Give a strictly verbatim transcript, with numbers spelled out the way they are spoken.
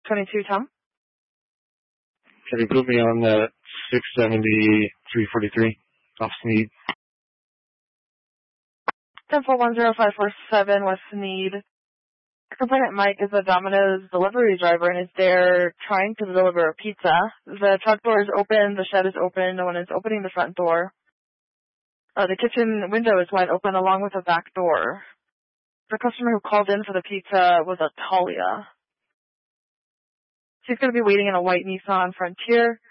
twenty-two, Tom. Can you put me on uh, six seventy, three forty-three off Sneed? ten four one zero five four seven West Sneed. Complainant Mike is a Domino's delivery driver and is there trying to deliver a pizza. The truck door is open, the shed is open, no one is opening the front door. Uh, the kitchen window is wide open along with the back door. The customer who called in for the pizza was a Talia. She's going to be waiting in a white Nissan Frontier.